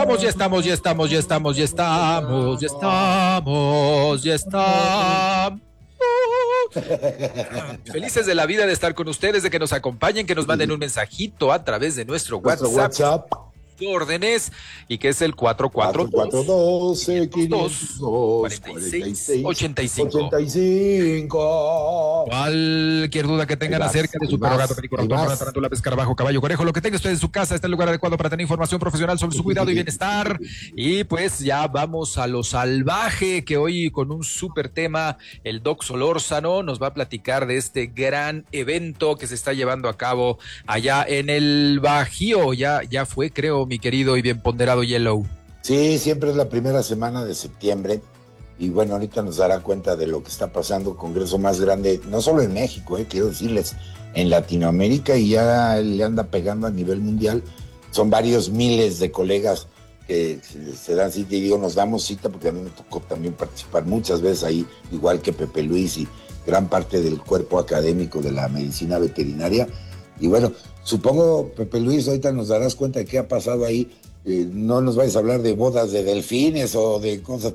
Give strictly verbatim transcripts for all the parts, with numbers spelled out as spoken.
estamos, ya estamos, ya estamos, ya estamos, ya estamos, ya estamos, ya estamos. Felices de la vida de estar con ustedes, de que nos acompañen, que nos manden un mensajito a través de nuestro, nuestro WhatsApp. WhatsApp. Órdenes, y que es el cuatro cuatro dos, quinientos dos, cuarenta y seis, ochenta y cinco. Cualquier duda que tengan acerca de su perro, gato, perico, ratón, rata, tarántula, escarabajo, caballo, conejo, lo que tenga usted en su casa, está en el lugar adecuado para tener información profesional sobre su cuidado y bienestar. Y pues ya vamos a lo salvaje, que hoy con un súper tema, el Doc Solórzano nos va a platicar de este gran evento que se está llevando a cabo allá en el Bajío. Ya, ya fue, creo, mi querido y bien ponderado Yellow. Sí, siempre es la primera semana de septiembre y bueno, ahorita nos dará cuenta de lo que está pasando, congreso más grande, no solo en México, eh, quiero decirles, en Latinoamérica, y ya le anda pegando a nivel mundial. Son varios miles de colegas que se dan cita, y digo, nos damos cita porque a mí me tocó también participar muchas veces ahí, igual que Pepe Luis y gran parte del cuerpo académico de la medicina veterinaria. Y bueno, supongo, Pepe Luis, ahorita nos darás cuenta de qué ha pasado ahí. Eh, no nos vais a hablar de bodas de delfines o de cosas.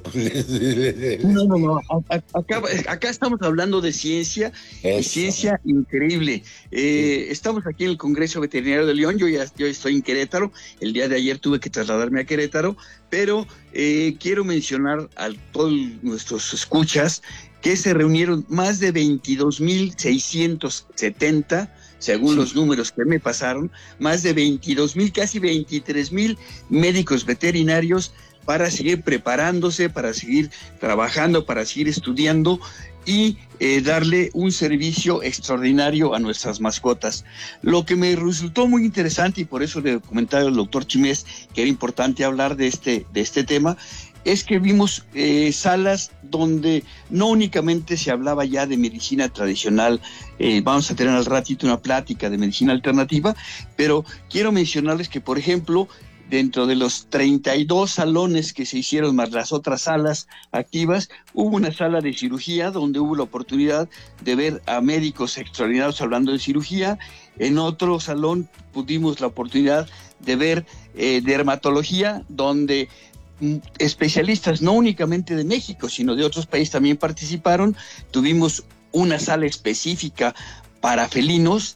No, no, no. Acá, acá estamos hablando de ciencia, y ciencia increíble. Eh, sí. Estamos aquí en el Congreso Veterinario de León. Yo ya yo estoy en Querétaro. El día de ayer tuve que trasladarme a Querétaro, pero eh, quiero mencionar a todos nuestros escuchas que se reunieron más de veintidós mil seiscientos setenta, según sí. los números que me pasaron, más de veintidós mil, casi veintitrés mil médicos veterinarios para seguir preparándose, para seguir trabajando, para seguir estudiando y eh, darle un servicio extraordinario a nuestras mascotas. Lo que me resultó muy interesante, y por eso le comentaba al doctor Chimés que era importante hablar de este, de este tema, es que vimos eh, salas donde no únicamente se hablaba ya de medicina tradicional, eh, vamos a tener al ratito una plática de medicina alternativa, pero quiero mencionarles que, por ejemplo, dentro de los treinta y dos salones que se hicieron, más las otras salas activas, hubo una sala de cirugía donde hubo la oportunidad de ver a médicos extraordinarios hablando de cirugía. En otro salón pudimos la oportunidad de ver eh, dermatología, donde especialistas no únicamente de México, sino de otros países también participaron. Tuvimos una sala específica para felinos.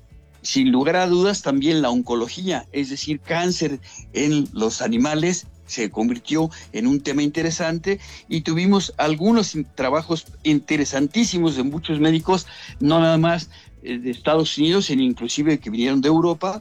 Sin lugar a dudas, también la oncología, es decir, cáncer en los animales, se convirtió en un tema interesante, y tuvimos algunos trabajos interesantísimos de muchos médicos, no nada más de Estados Unidos, sino inclusive que vinieron de Europa.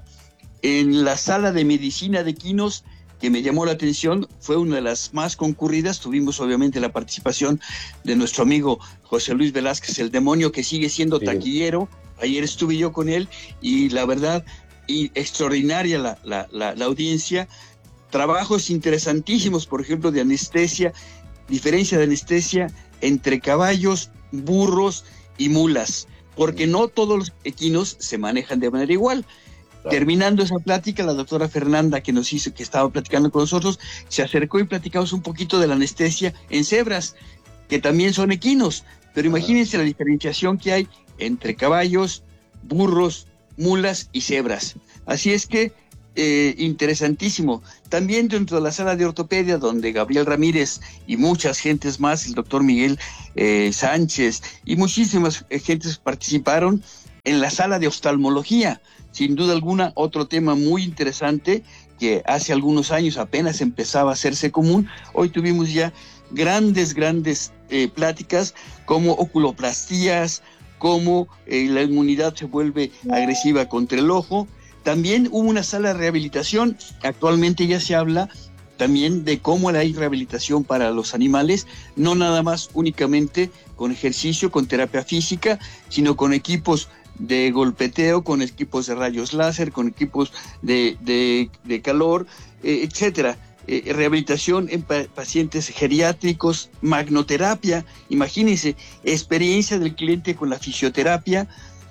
En la sala de medicina de equinos, que me llamó la atención, fue una de las más concurridas. Tuvimos obviamente la participación de nuestro amigo José Luis Velázquez, el demonio, que sigue siendo taquillero. Ayer estuve yo con él y la verdad, y extraordinaria la, la, la, la audiencia. Trabajos interesantísimos, por ejemplo, de anestesia, diferencia de anestesia entre caballos, burros y mulas, porque no todos los equinos se manejan de manera igual. Terminando esa plática, la doctora Fernanda, que nos hizo, que estaba platicando con nosotros, se acercó y platicamos un poquito de la anestesia en cebras, que también son equinos, pero imagínense la diferenciación que hay entre caballos, burros, mulas y cebras. Así es que, eh, interesantísimo. También dentro de la sala de ortopedia, donde Gabriel Ramírez y muchas gentes más, el doctor Miguel eh, Sánchez y muchísimas gentes participaron. En la sala de oftalmología, sin duda alguna, otro tema muy interesante que hace algunos años apenas empezaba a hacerse común. Hoy tuvimos ya grandes, grandes eh, pláticas, como oculoplastías, cómo eh, la inmunidad se vuelve agresiva contra el ojo. También hubo una sala de rehabilitación. Actualmente ya se habla también de cómo hay rehabilitación para los animales, no nada más únicamente con ejercicio, con terapia física, sino con equipos de golpeteo, con equipos de rayos láser, con equipos de, de, de calor, eh, etcétera. Eh, rehabilitación en pa- pacientes geriátricos, magnoterapia, imagínense, experiencia del cliente con la fisioterapia,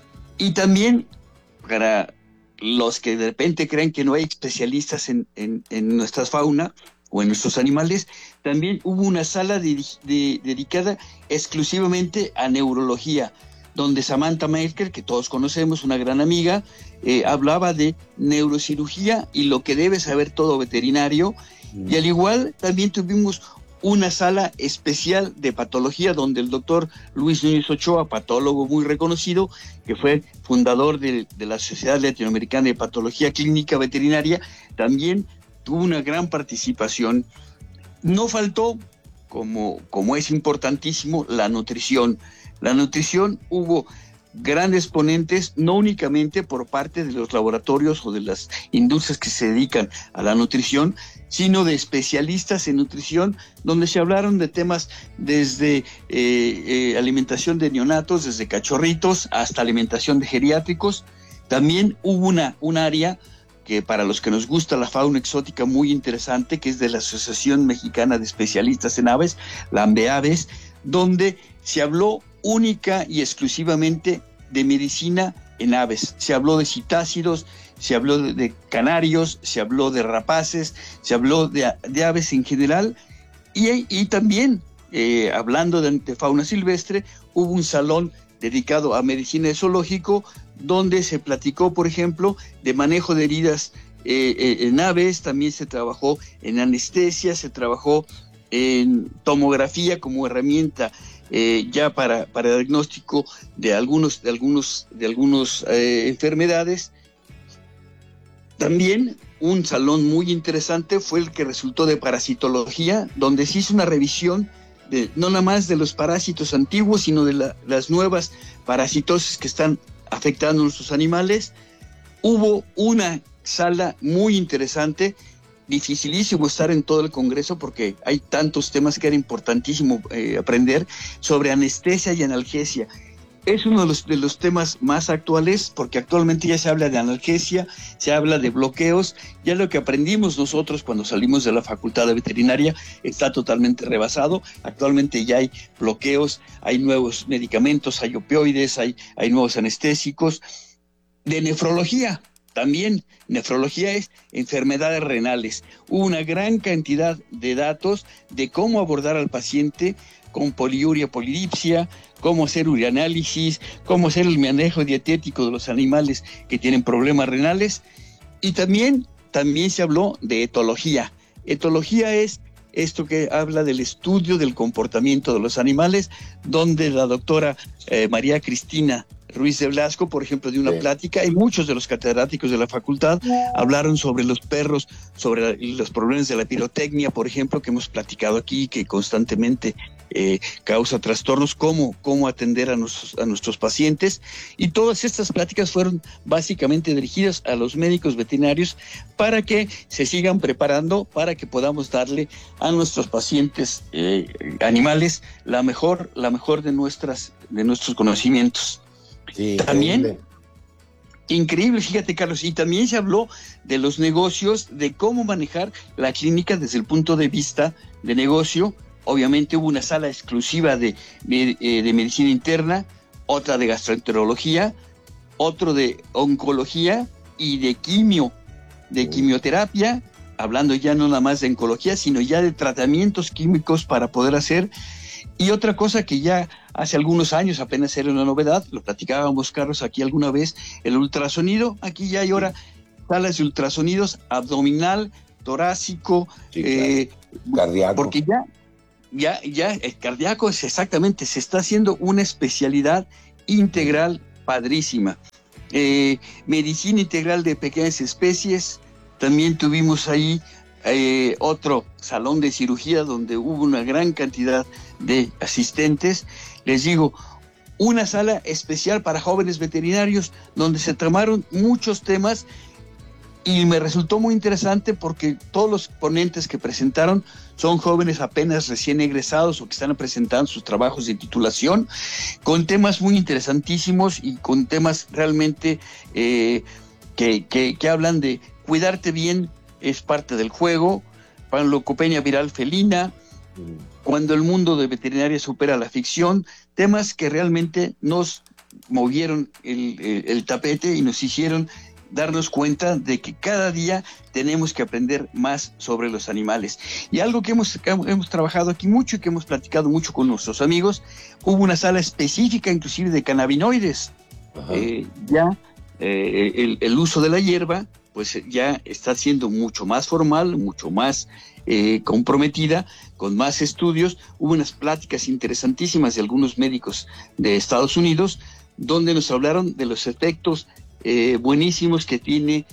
y también para los que de repente creen que no hay especialistas en, en, en nuestra fauna o en nuestros animales, también hubo una sala de, de, dedicada exclusivamente a neurología, donde Samantha Merkel, que todos conocemos, una gran amiga, eh, hablaba de neurocirugía y lo que debe saber todo veterinario. Mm. Y al igual también tuvimos una sala especial de patología donde el doctor Luis Núñez Ochoa, patólogo muy reconocido, que fue fundador de, de la Sociedad Latinoamericana de Patología Clínica Veterinaria, también tuvo una gran participación. No faltó, como, como es importantísimo, la nutrición. La nutrición, hubo grandes ponentes, no únicamente por parte de los laboratorios o de las industrias que se dedican a la nutrición, sino de especialistas en nutrición, donde se hablaron de temas desde eh, eh, alimentación de neonatos, desde cachorritos, hasta alimentación de geriátricos. También hubo una, un área que para los que nos gusta la fauna exótica muy interesante, que es de la Asociación Mexicana de Especialistas en Aves, la AMBEAVES, donde se habló única y exclusivamente de medicina en aves. Se habló de citácidos, se habló de, de canarios, se habló de rapaces, se habló de, de aves en general, y, y también, eh, hablando de, de fauna silvestre, hubo un salón dedicado a medicina de zoológico, donde se platicó, por ejemplo, de manejo de heridas eh, eh, en aves. También se trabajó en anestesia, se trabajó en tomografía como herramienta Eh, ya para, para diagnóstico de algunos de algunos de algunos eh, enfermedades. También un salón muy interesante fue el que resultó de parasitología, donde se hizo una revisión de no nada más de los parásitos antiguos, sino de la, las nuevas parasitosis que están afectando a nuestros animales. Hubo una sala muy interesante. Dificilísimo estar en todo el Congreso porque hay tantos temas que era importantísimo eh, aprender sobre anestesia y analgesia. Es uno de los, de los temas más actuales porque actualmente ya se habla de analgesia, se habla de bloqueos. Ya lo que aprendimos nosotros cuando salimos de la Facultad de Veterinaria está totalmente rebasado. Actualmente ya hay bloqueos, hay nuevos medicamentos, hay opioides, hay, hay nuevos anestésicos. De nefrología, también nefrología es enfermedades renales. Hubo una gran cantidad de datos de cómo abordar al paciente con poliuria, polidipsia, cómo hacer urianálisis, cómo hacer el manejo dietético de los animales que tienen problemas renales. Y también, también se habló de etología. Etología es esto que habla del estudio del comportamiento de los animales, donde la doctora eh, María Cristina Ruiz de Blasco, por ejemplo, dio una sí. plática, y muchos de los catedráticos de la facultad hablaron sobre los perros, sobre los problemas de la pirotecnia, por ejemplo, que hemos platicado aquí, que constantemente eh, causa trastornos, cómo, cómo atender a nuestros, a nuestros pacientes. Y todas estas pláticas fueron básicamente dirigidas a los médicos veterinarios para que se sigan preparando, para que podamos darle a nuestros pacientes eh, animales la mejor, la mejor de, nuestras, de nuestros conocimientos. Sí, también, increíble. increíble, fíjate, Carlos, y también se habló de los negocios, de cómo manejar la clínica desde el punto de vista de negocio. Obviamente hubo una sala exclusiva de, de, de medicina interna, otra de gastroenterología, otro de oncología y de quimio, de quimioterapia, hablando ya no nada más de oncología, sino ya de tratamientos químicos para poder hacer. Y otra cosa que ya hace algunos años apenas era una novedad, lo platicábamos, Carlos, aquí alguna vez, el ultrasonido. Aquí ya hay ahora salas de ultrasonidos abdominal, torácico, sí, eh, claro. Cardíaco. Porque ya, ya, ya el cardíaco es exactamente, se está haciendo una especialidad integral padrísima. Eh, medicina integral de pequeñas especies, también tuvimos ahí Eh, otro salón de cirugía donde hubo una gran cantidad de asistentes. Les digo, una sala especial para jóvenes veterinarios donde se tomaron muchos temas y me resultó muy interesante porque todos los ponentes que presentaron son jóvenes apenas recién egresados o que están presentando sus trabajos de titulación con temas muy interesantísimos y con temas realmente eh, que, que, que hablan de cuidarte bien. Es parte del juego, panleucopenia viral felina, cuando el mundo de veterinaria supera la ficción, temas que realmente nos movieron el, el, el tapete y nos hicieron darnos cuenta de que cada día tenemos que aprender más sobre los animales. Y algo que hemos, que hemos trabajado aquí mucho y que hemos platicado mucho con nuestros amigos, hubo una sala específica inclusive de cannabinoides. Eh, ya eh, el, el uso de la hierba pues ya está siendo mucho más formal, mucho más eh, comprometida, con más estudios. Hubo unas pláticas interesantísimas de algunos médicos de Estados Unidos, donde nos hablaron de los efectos eh, buenísimos que tiene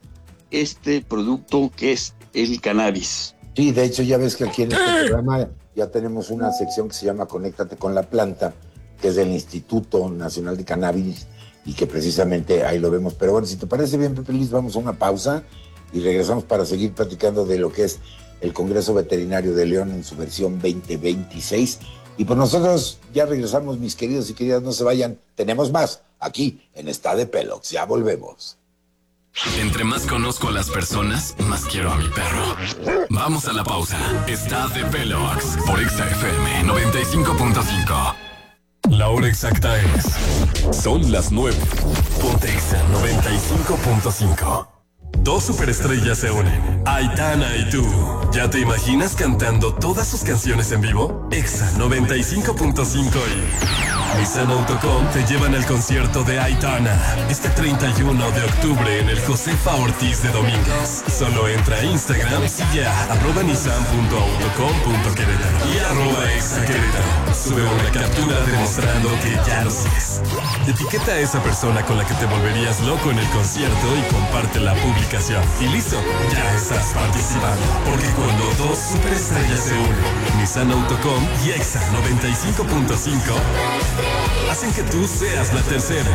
este producto que es el cannabis. Sí, de hecho ya ves que aquí en este programa ya tenemos una sección que se llama Conéctate con la Planta, que es del Instituto Nacional de Cannabis, y que precisamente ahí lo vemos. Pero bueno, si te parece bien, Pepe Luis, vamos a una pausa y regresamos para seguir platicando de lo que es el Congreso Veterinario de León en su versión veinte veintiséis. Y pues nosotros ya regresamos, mis queridos y queridas, no se vayan. Tenemos más aquí en Está de Pelox. Ya volvemos. Entre más conozco a las personas, más quiero a mi perro. Vamos a la pausa. Está de Pelox por Exa F M noventa y cinco punto cinco. La hora exacta es... Son las nueve. Ponte Exa noventa y cinco punto cinco. Dos superestrellas se unen, Aitana y tú. ¿Ya te imaginas cantando todas sus canciones en vivo? Exa noventa y cinco punto cinco y Nissan Autocom te llevan al concierto de Aitana este treinta y uno de octubre en el Josefa Ortiz de Domínguez. Solo entra a Instagram, sigue a arroba nissan punto autocom punto querétaro y arroba Exa Querétaro. Sube una captura demostrando que ya lo sigues. Etiqueta a esa persona con la que te volverías loco en el concierto y comparte la publicación. Y listo, ya estás participando. Porque cuando dos superestrellas se unen, Nissan Autocom y Exa noventa y cinco punto cinco hacen que tú seas la tercera.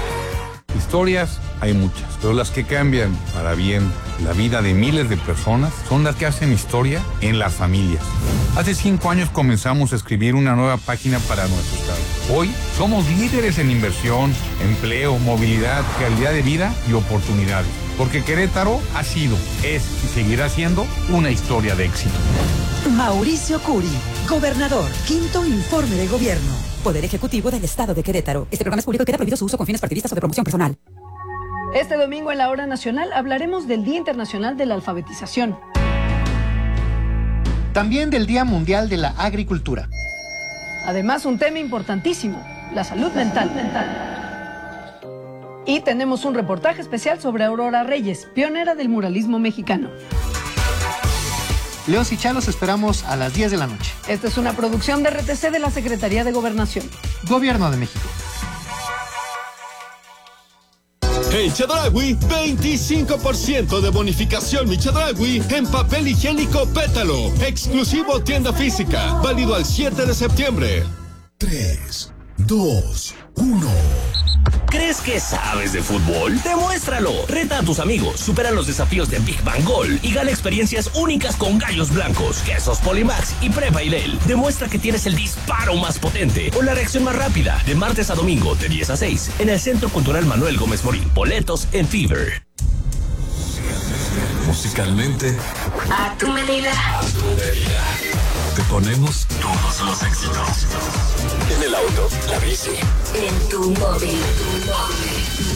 Historias hay muchas, pero las que cambian para bien la vida de miles de personas son las que hacen historia en las familias. Hace cinco años comenzamos a escribir una nueva página para nuestro estado. Hoy somos líderes en inversión, empleo, movilidad, calidad de vida y oportunidades. Porque Querétaro ha sido, es y seguirá siendo una historia de éxito. Mauricio Curi, gobernador, quinto informe de gobierno. Poder Ejecutivo del Estado de Querétaro. Este programa es público y queda prohibido su uso con fines partidistas o de promoción personal. Este domingo en la Hora Nacional hablaremos del Día Internacional de la Alfabetización. También del Día Mundial de la Agricultura. Además, un tema importantísimo, la salud mental. Y tenemos un reportaje especial sobre Aurora Reyes, pionera del muralismo mexicano. León y Chá los esperamos a las diez de la noche. Esta es una producción de R T C de la Secretaría de Gobernación. Gobierno de México. En Chedraui, veinticinco por ciento de bonificación mi Chedraui en papel higiénico Pétalo. Exclusivo tienda física. Válido al siete de septiembre. tres, dos, uno. ¿Crees que sabes de fútbol? ¡Demuéstralo! Reta a tus amigos, supera los desafíos de Big Bang Gol y gana experiencias únicas con gallos blancos, quesos Polimax y Prepa Irel. Demuestra que tienes el disparo más potente o la reacción más rápida. De martes a domingo, de diez a seis, en el Centro Cultural Manuel Gómez Morín. Boletos en Fever. Musicalmente, a tu medida. A tu medida. Te ponemos todos los éxitos. En el auto, la bici. En tu móvil. Tu móvil.